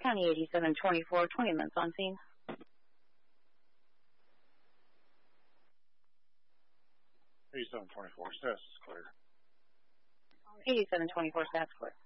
County 8724, 20 minutes on scene. 8724, status is clear. 8724, status clear.